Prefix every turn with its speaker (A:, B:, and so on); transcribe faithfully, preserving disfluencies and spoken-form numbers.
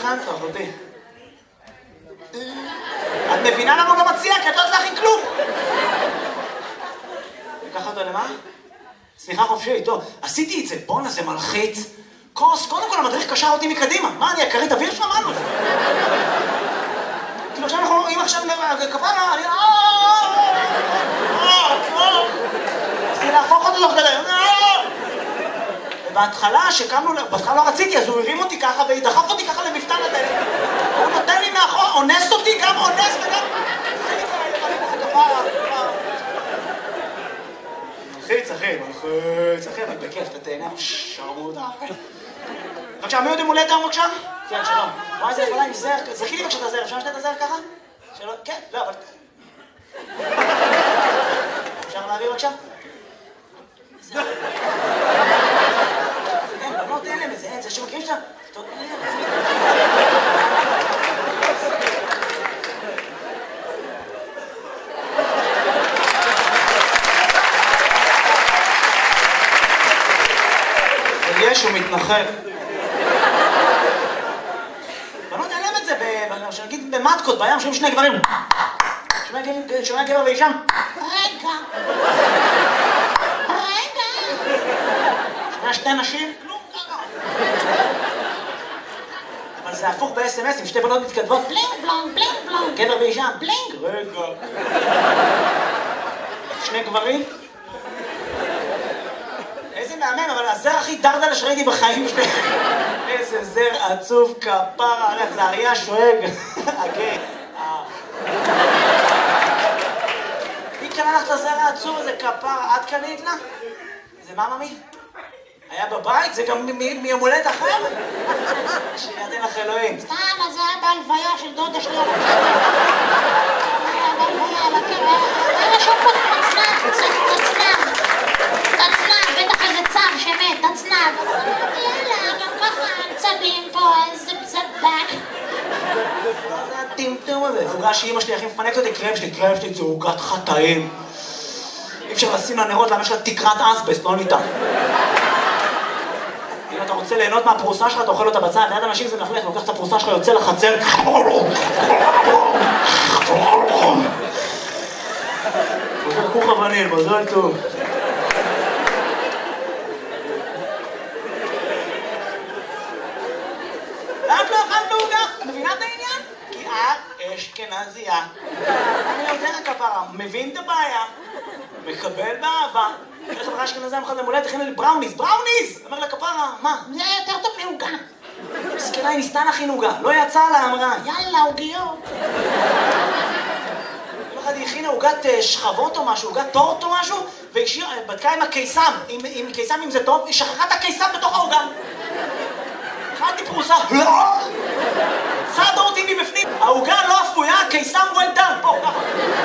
A: לכם? טוב, אותי. את מבינה למה הוא לא מציע? כי את לא יודעת להכין כלום. לקח אותו למה? סליחה חופשי, טוב. עשיתי את זה, בונה, זה מלחיץ. כוס, קודם כל המדריך קשר אותי מקדימה. מה, אני אקרית אוויר שמענו? כאילו עכשיו אנחנו, אם עכשיו כפרה, אני... רציתי להפוך אותו תוך כדי. ובהתחלה, שקמנו, בהתחלה לא רציתי, אז הוא הרים אותי ככה ודחף אותי ככה למפתן הדלת. הוא נותן לי מאחור, אונס אותי, גם אונס וגם... מלחיץ, אחי, מלחיץ, אחי, אבל בכיף, אתה תהנה, שרמוטה, אחי. בבקשה, מי עוד יום הולדת היום בבקשה? כן, שלום. וואי, זה יכולה עם זר, זרקי לי בבקשה את הזר, אפשר לשתת את הזר ככה? שלום, כן, לא, אבל... אפשר להעביר בבקשה? זר. אין, בנות, אין להם את זה, אין, זה שמכירים שאתה... יש, הוא מתנחל. בנות, אין להם את זה, שנגיד במטקות, בים, שומעים שני גברים. שומע גבר ואישה? רגע. רגע. שומע שתי נשים? כלום ככה. אבל זה הפוך ב-אס אם אס, עם שתי בנות מתכתבות. בלינג בלונג, בלינג בלונג. גבר ואישה? בלינג. רגע. שני גברים? איזה מהמם, אבל הזר הכי דרדלה שראיתי בחיים שלי. איזה זר עצוב כפרה עליך, זה אריה שואג. אוקיי. מי קנה לך את הזר העצוב הזה כפרה? את קנית לה? זה מה ממי? היה בבית? זה גם מיום הולדת אחר? שיתן לך אלוהים.
B: סתם, אז זה היה בהלוויה של דודה שלי. היה בהלוויה על הקרב. היה שם פה תצנב, תצנב. תצנב, בטח איזה צב שמת, תצנב. יאללה, גם ככה צבים פה, איזה צבק.
A: זה הטמטום הזה. עוגה שאמא שלי הכי מפנקת אותי, קרם שלי, קרם שלי זה עוגת חטאים. אי אפשר לשים לנרות, למה יש לה תקרת אסבסט, לא ניתן. אם אתה רוצה ליהנות מהפרוסה שלך, אתה אוכל אותה בצד, ליד אנשים זה מלכלך, לוקח את הפרוסה שלך, יוצא לחצר. חוזר כוך אבנים, מזל טוב. ואת לא אכלת עוגה? מבינה את העניין? כי את אשכנזייה. אני יודע כפרה, מבין את הבעיה, מקבל באהבה. איך חברה אשכנזייה מחד למולדת, הכינה לי בראוניס, בראוניס! אומר לה כפרה, מה?
B: זה יותר טוב מעוגה.
A: מסכנה, היא ניסתה להכין עוגה, לא יצאה לה, אמרה.
B: יאללה, עוגיות.
A: יום אחד היא הכינה עוגת שכבות או משהו, עוגת טורט או משהו, והיא בדקה עם הקיסם, עם קיסם אם זה טוב, היא שכחה את הקיסם בתוך העוגה. אכלתי פרוסה,